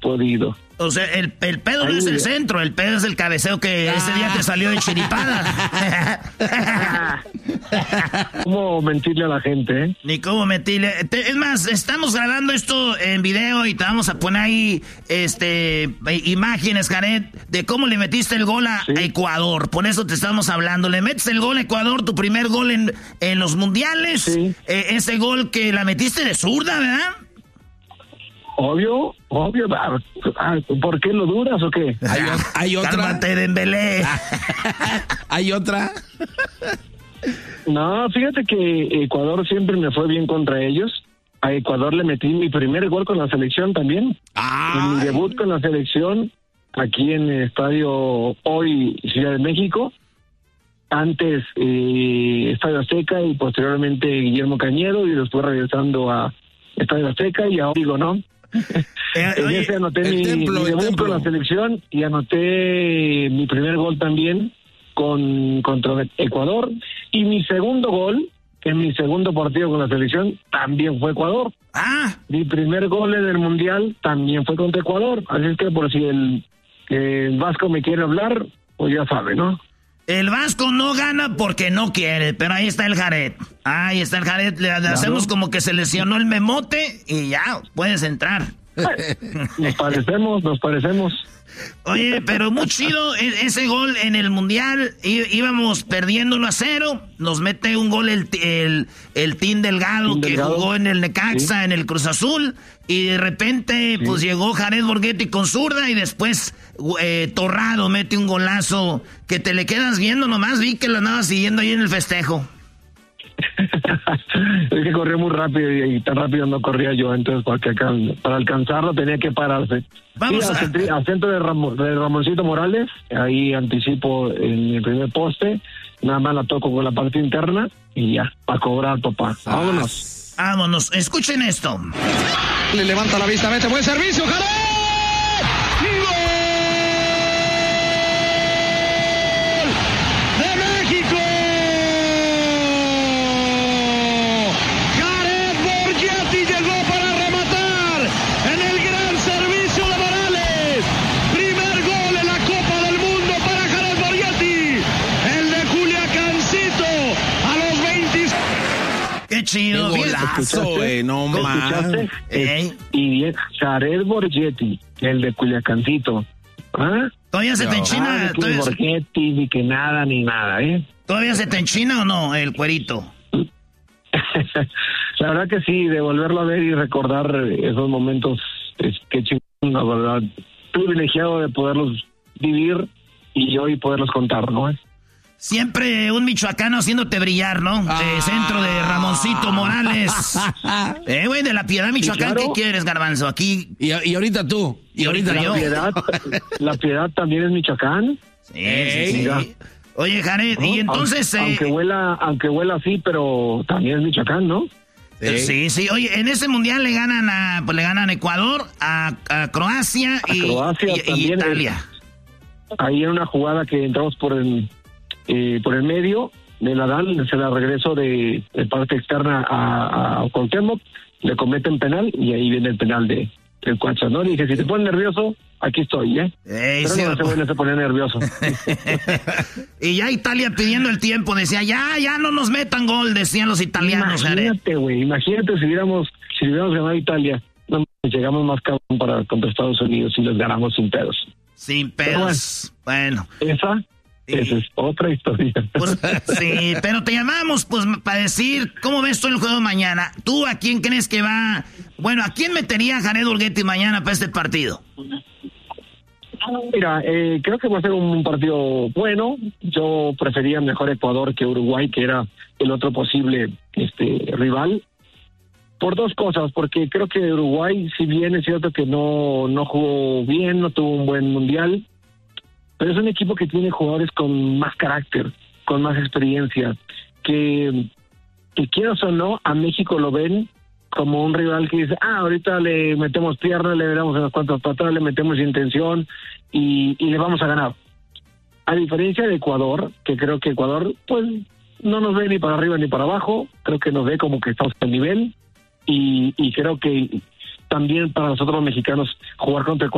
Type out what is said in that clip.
podido. O sea, el pedo no es el centro, el pedo es el cabeceo que ese día te salió de chiripada. ¿Cómo mentirle a la gente, Ni cómo mentirle. Es más, estamos grabando esto en video y te vamos a poner ahí imágenes, Jared, de cómo le metiste el gol a Ecuador. Por eso te estamos hablando. Le metes el gol a Ecuador, tu primer gol en los mundiales. Sí. Ese gol que la metiste de zurda, ¿verdad? Obvio. ¿Por qué lo dudas o qué? ¿Hay otra? Cálmate, Dembélé. ¿Hay otra? No, fíjate que Ecuador siempre me fue bien contra ellos. A Ecuador le metí mi primer gol con la selección también. En mi debut con la selección, aquí en el estadio hoy Ciudad de México. Antes Estadio Azteca y posteriormente Guillermo Cañedo y después regresando a Estadio Azteca y ahora digo, ¿no? En ese anoté mi debut con la selección y anoté mi primer gol también contra Ecuador, y mi segundo gol en mi segundo partido con la selección también fue Ecuador. Mi primer gol en el Mundial también fue contra Ecuador, así es que por si el Vasco me quiere hablar, pues ya sabe, ¿no? El Vasco no gana porque no quiere, pero ahí está el Jared. Ahí está el Jared. Le hacemos como que se lesionó el memote y ya, puedes entrar. Nos parecemos. Oye, pero muy chido ese gol en el Mundial. Íbamos perdiendo 1-0. Nos mete un gol el Team Delgado, que jugó en el Necaxa, en el Cruz Azul. Y de repente, pues llegó Jared Borghetti con zurda y después Torrado mete un golazo que te le quedas viendo nomás. Vi que lo andaba siguiendo ahí en el festejo. Es que corrió muy rápido y tan rápido no corría yo, entonces para alcanzarlo tenía que pararse. Vamos al centro de Ramoncito Morales, ahí anticipo en el primer poste, nada más la toco con la parte interna y ya, para cobrar, papá. Vámonos, escuchen esto. Le levanta la vista, mete buen servicio, ¡Jared! Qué chido. Qué golazo, no más. Y bien, Jared Borghetti, el de Culiacancito. ¿Todavía se te enchina? Borghetti, ni que nada, ni nada, ¿Todavía se te enchina o no, el cuerito? La verdad que sí, de volverlo a ver y recordar esos momentos, qué chingón, la verdad. Privilegiado de poderlos vivir y hoy poderlos contar, ¿no? Siempre un michoacano haciéndote brillar, ¿no? Centro de Ramoncito Morales. Güey, de La Piedad, Michoacán, sí, claro. ¿Qué quieres, Garbanzo? Aquí. Y ahorita tú. Y ahorita yo. La Piedad también es Michoacán. Sí. Oye, Jared, y entonces... Aunque huela así, pero también es Michoacán, ¿no? Sí. Oye, en ese mundial le ganan a Ecuador, a Croacia y Italia. Ahí en una jugada que entramos por el medio de Nadal, se la regreso de parte externa a Cuauhtémoc, le cometen penal y ahí viene el penal del Cuacha, ¿no? Le dije, si te pones nervioso, aquí estoy, Pero sí, no se pone nervioso. Y ya Italia pidiendo el tiempo, decía, ya no nos metan gol, decían los italianos. Imagínate si hubiéramos ganado Italia, no llegamos más cabrón contra Estados Unidos y los ganamos sin pedos. Sin pedos, bueno. Esa es otra historia. Pues, sí, pero te llamamos pues para decir cómo ves tú el juego mañana. ¿Tú a quién crees que va? Bueno, ¿a quién metería Jared Borghetti mañana para este partido? Mira, creo que va a ser un partido bueno. Yo prefería mejor Ecuador que Uruguay, que era el otro posible rival. Por dos cosas, porque creo que Uruguay, si bien es cierto que no jugó bien, no tuvo un buen mundial, pero es un equipo que tiene jugadores con más carácter, con más experiencia, que quieras o no, a México lo ven como un rival que dice, ahorita le metemos pierna, le damos unas cuantas patadas, le metemos intención y le vamos a ganar. A diferencia de Ecuador, que creo que Ecuador, pues, no nos ve ni para arriba ni para abajo, creo que nos ve como que estamos al nivel, y creo que también para nosotros los mexicanos jugar contra Ecuador